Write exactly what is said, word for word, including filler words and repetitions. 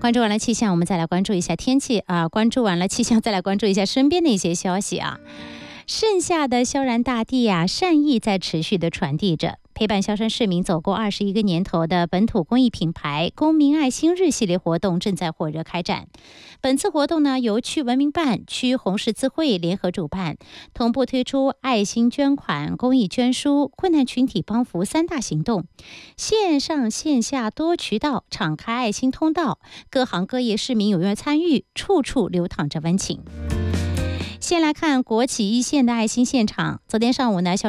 关注完了气象，我们再来关注一下天气啊。关注完了气象，再来关注一下身边的一些消息啊。盛夏的萧然大地啊，善意在持续的传递着。陪伴萧山市民走过二十一个年头的本土公益品牌公民爱心日系列活动正在火热开展。本次活动呢，由区文明办、区红十字会联合主办，同步推出爱心捐款、公益捐书、困难群体帮扶三大行动，线上线下多渠道敞开爱心通道，各行各业市民踊跃参与，处处流淌着温情。先来看国企一线的爱心现场。昨天上午呢，